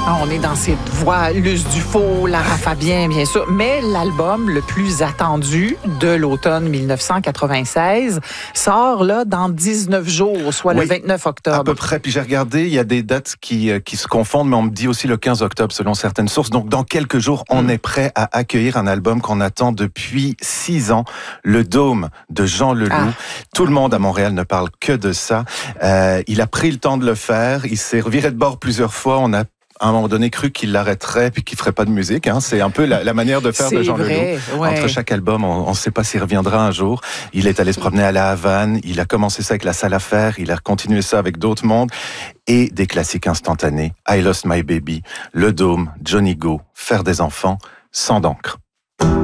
Ah, on est dans cette voix, Luce Dufault, Lara Fabian, bien sûr. Mais l'album le plus attendu de l'automne 1996 sort là dans 19 jours, soit le 29 octobre. À peu près. Puis j'ai regardé, il y a des dates qui se confondent, mais on me dit aussi le 15 octobre selon certaines sources. Donc dans quelques jours, on est prêt à accueillir un album qu'on attend depuis 6 ans, Le Dôme de Jean Leloup. Tout le monde à Montréal ne parle que de ça. Il a pris le temps de le faire. Il s'est reviré de bord plusieurs fois. On a à un moment donné cru qu'il l'arrêterait puis qu'il ferait pas de musique. C'est un peu la manière de faire de Jean Leloup. Ouais. Entre chaque album, on ne sait pas s'il reviendra un jour. Il est allé se promener à la Havane. Il a commencé ça avec la Salle à faire. Il a continué ça avec d'autres mondes. Et des classiques instantanés. I Lost My Baby, Le Dôme, Johnny Go, Faire des enfants, Sang d'encre.